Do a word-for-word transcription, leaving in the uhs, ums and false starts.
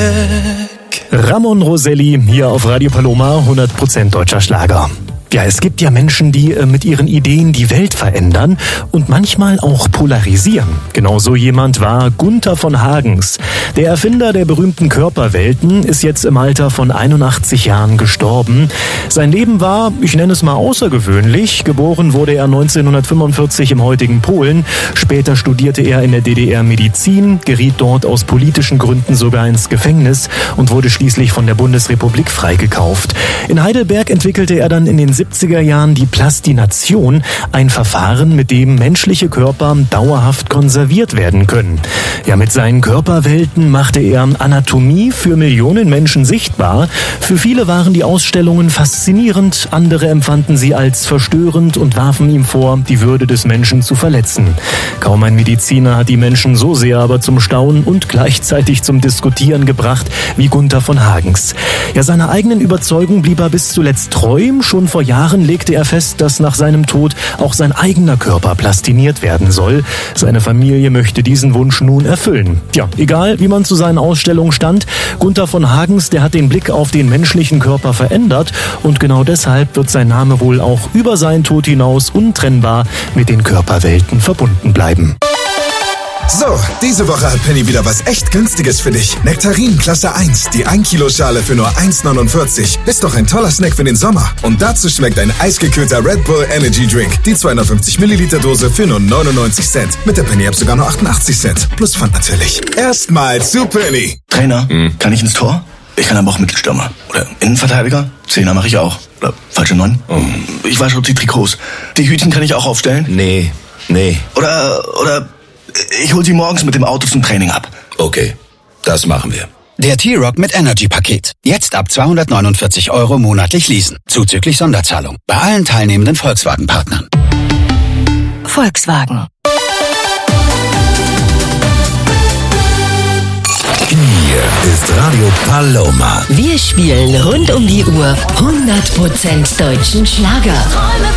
Ramon Roselli hier auf Radio Paloma, hundert Prozent deutscher Schlager. Ja, es gibt ja Menschen, die äh, mit ihren Ideen die Welt verändern und manchmal auch polarisieren. Genau so jemand war Gunther von Hagens. Der Erfinder der berühmten Körperwelten ist jetzt im Alter von einundachtzig Jahren gestorben. Sein Leben war, ich nenne es mal außergewöhnlich. Geboren wurde er neunzehnhundertfünfundvierzig im heutigen Polen. Später studierte er in der D D R Medizin, geriet dort aus politischen Gründen sogar ins Gefängnis und wurde schließlich von der Bundesrepublik freigekauft. In Heidelberg entwickelte er dann in den siebziger Jahren die Plastination, ein Verfahren, mit dem menschliche Körper dauerhaft konserviert werden können. Ja, mit seinen Körperwelten machte er Anatomie für Millionen Menschen sichtbar. Für viele waren die Ausstellungen faszinierend, andere empfanden sie als verstörend und warfen ihm vor, die Würde des Menschen zu verletzen. Kaum ein Mediziner hat die Menschen so sehr aber zum Staunen und gleichzeitig zum Diskutieren gebracht wie Gunther von Hagens. Ja, seiner eigenen Überzeugung blieb er bis zuletzt treu. Schon vor Jahren legte er fest, dass nach seinem Tod auch sein eigener Körper plastiniert werden soll. Seine Familie möchte diesen Wunsch nun erfüllen. Ja, egal wie man zu seinen Ausstellungen stand, Gunther von Hagens, der hat den Blick auf den menschlichen Körper verändert und genau deshalb wird sein Name wohl auch über seinen Tod hinaus untrennbar mit den Körperwelten verbunden bleiben. So, diese Woche hat Penny wieder was echt Günstiges für dich. Nektarin Klasse eins, die ein Kilo Schale für nur eins neunundvierzig. Ist doch ein toller Snack für den Sommer. Und dazu schmeckt ein eisgekühlter Red Bull Energy Drink. Die zweihundertfünfzig Milliliter Dose für nur neunundneunzig Cent. Mit der Penny App sogar nur achtundachtzig Cent. Plus Pfand natürlich. Erstmal zu Penny. Trainer, hm. kann ich ins Tor? Ich kann aber auch Mittelstürmer. Oder Innenverteidiger? Zehner mache ich auch. Oder falsche Neun? Oh. Ich wasche die Trikots. Die Hütchen kann ich auch aufstellen? Nee, nee. Oder, oder... Ich hol sie morgens mit dem Auto zum Training ab. Okay, das machen wir. Der T-Rock mit Energy-Paket. Jetzt ab zweihundertneunundvierzig Euro monatlich leasen. Zuzüglich Sonderzahlung. Bei allen teilnehmenden Volkswagen-Partnern. Volkswagen. Hier ist Radio Paloma. Wir spielen rund um die Uhr hundert Prozent deutschen Schlager.